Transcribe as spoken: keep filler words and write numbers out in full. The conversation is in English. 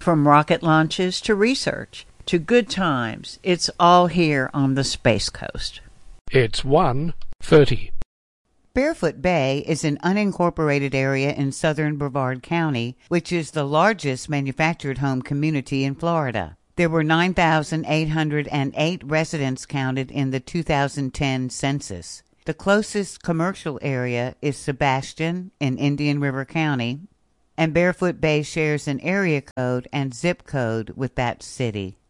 From rocket launches to research to good times, it's all here on the Space Coast. It's one thirty. Barefoot Bay is an unincorporated area in southern Brevard County, which is the largest manufactured home community in Florida. There were nine thousand eight hundred eight residents counted in the two thousand ten census. The closest commercial area is Sebastian in Indian River County, and Barefoot Bay shares an area code and zip code with that city.